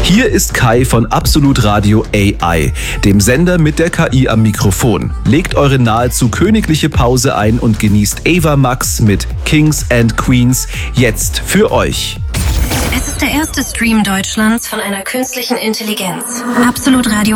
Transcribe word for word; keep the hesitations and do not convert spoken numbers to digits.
Hier ist Kai von Absolut Radio A I, dem Sender mit der K I am Mikrofon. Legt eure nahezu königliche Pause ein und genießt Ava Max mit Kings and Queens jetzt für euch. Es ist der erste Stream Deutschlands von einer künstlichen Intelligenz. Absolut Radio